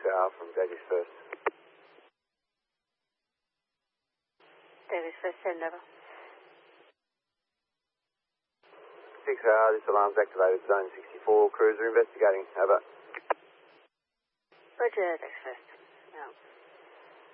6R from Davies First. Davies First, send over. 6R, this alarm's activated, zone 64, cruiser investigating, over. Roger, Davies First.